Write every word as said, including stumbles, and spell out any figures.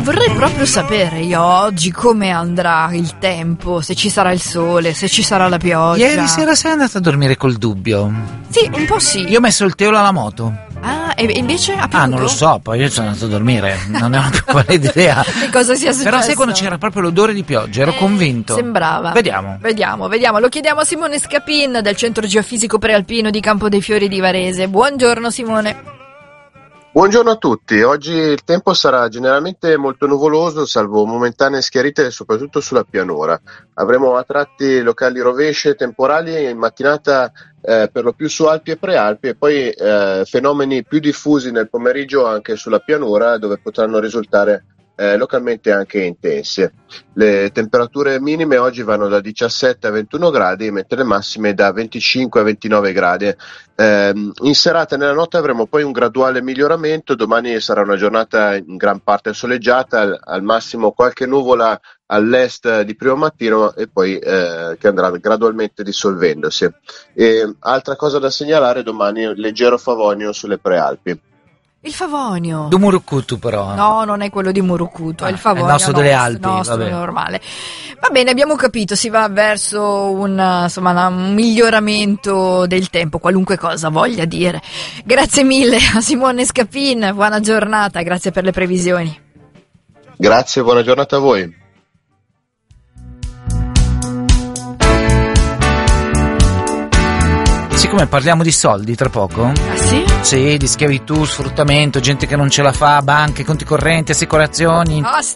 vorrei proprio sapere io oggi come andrà il tempo, se ci sarà il sole, se ci sarà la pioggia. Ieri sera sei andata a dormire col dubbio? Sì, un po' sì. Io ho messo il telo alla moto. Ah, e invece ha piovuto? Ah, non lo so, poi io sono andato a dormire, non ne ho più quale idea. Che cosa sia successo? Però sai quando c'era proprio l'odore di pioggia, ero eh, convinto. Sembrava. Vediamo. Vediamo, vediamo. Lo chiediamo a Simone Scapin del Centro Geofisico Prealpino di Campo dei Fiori di Varese. Buongiorno Simone. Buongiorno a tutti, oggi il tempo sarà generalmente molto nuvoloso, salvo momentanee schiarite soprattutto sulla pianura. Avremo a tratti locali rovesce, temporali in mattinata eh, per lo più su Alpi e Prealpi e poi eh, fenomeni più diffusi nel pomeriggio anche sulla pianura dove potranno risultare eh, localmente anche intense. Le temperature minime oggi vanno da diciassette a ventuno gradi, mentre le massime da venticinque a ventinove gradi. Eh, in serata e nella notte avremo poi un graduale miglioramento, domani sarà una giornata in gran parte soleggiata, al, al massimo qualche nuvola all'est di primo mattino e poi eh, che andrà gradualmente dissolvendosi. E, altra cosa da segnalare, domani leggero favonio sulle Prealpi. Il Favonio. Du Murucutu però. No, non è quello di Murucutu, Ah, è il Favonio. è il nostro delle Alpi, nostro vabbè. normale. Va bene, abbiamo capito, si va verso un, insomma, una- un miglioramento del tempo, qualunque cosa voglia dire. Grazie mille a Simone Scapin, buona giornata, grazie per le previsioni. Grazie, buona giornata a voi. Siccome parliamo di soldi tra poco, Ah sì? sì, di schiavitù, sfruttamento, gente che non ce la fa, banche, conti correnti, assicurazioni. Ah,